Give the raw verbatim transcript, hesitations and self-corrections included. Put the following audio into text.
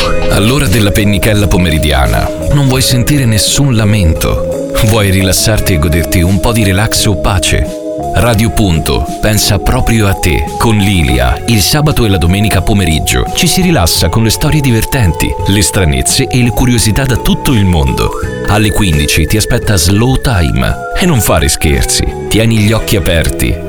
All'ora della pennichella pomeridiana non vuoi sentire nessun lamento. Vuoi rilassarti e goderti un po' di relax o pace? Radio Punto pensa proprio a te. Con Lilia, il sabato e la domenica pomeriggio ci si rilassa con le storie divertenti, le stranezze e le curiosità da tutto il mondo. Alle quindici ti aspetta Slow Time. E non fare scherzi, tieni gli occhi aperti